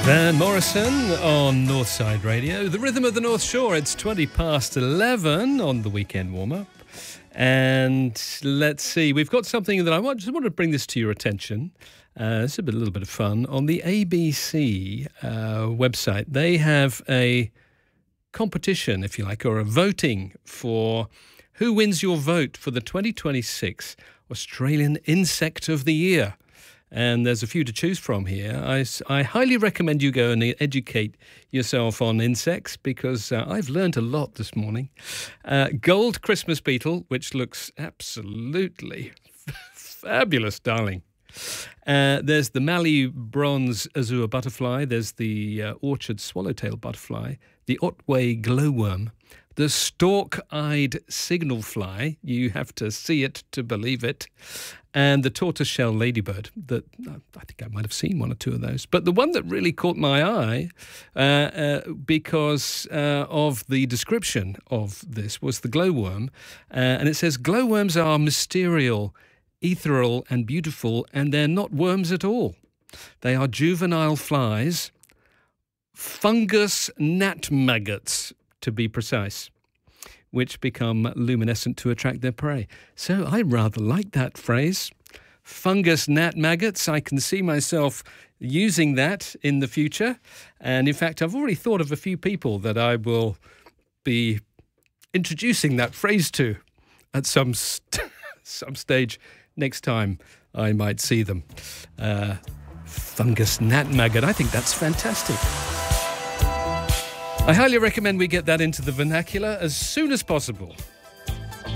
Van Morrison on Northside Radio, the rhythm of the North Shore. It's 20 past 11 on the weekend warm-up. And let's see, we've got something that just want to bring this to your attention. It's a little bit of fun. On the ABC website, they have a competition, if you like, or a voting for who wins your vote for the 2026 Australian Insect of the Year. And there's a few to choose from here. I highly recommend you go and educate yourself on insects because I've learned a lot this morning. Gold Christmas beetle, which looks absolutely fabulous, darling. There's the Mallee bronze azure butterfly. There's the orchard swallowtail butterfly. The Otway glowworm. The stalk-eyed signalfly. You have to see it to believe it. And the tortoiseshell ladybird. That I think I might have seen one or two of those. But the one that really caught my eye because of the description of this was the glowworm. And it says, glowworms are mysterious, ethereal and beautiful, and they're not worms at all. They are juvenile flies, fungus gnat maggots, to be precise, which become luminescent to attract their prey. So I rather like that phrase. Fungus gnat maggots. I can see myself using that in the future. And in fact, I've already thought of a few people that I will be introducing that phrase to at some stage next time I might see them. Fungus gnat maggot. I think that's fantastic. I highly recommend we get that into the vernacular as soon as possible.